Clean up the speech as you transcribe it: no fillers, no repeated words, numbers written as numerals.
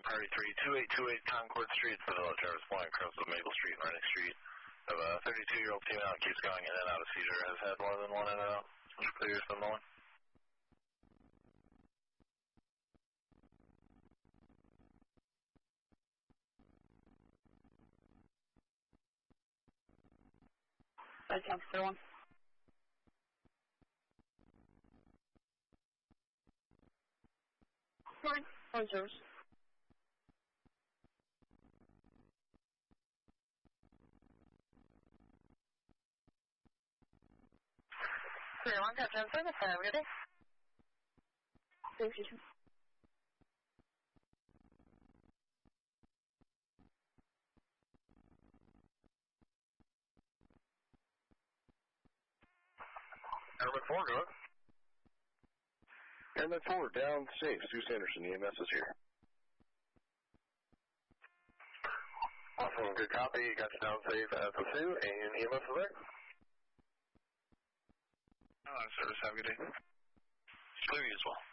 Party 3, 2828 Concord Street, Pavillo Travis Point, across the Maple Street and Rennick Street. Of a 32-year-old female that keeps going in and out of seizure, has had more than one in and out. Clear from the one. That's answer one. Fine, how's yours? Clear one, Captain Service, have a good day. Thank you. Airman 4, go ahead. Airman 4, down safe. Stu Sanderson, EMS is here. Awesome, good copy. You got you down safe at the Sioux, and EMS is there. Service, have a good day. Clear you as well.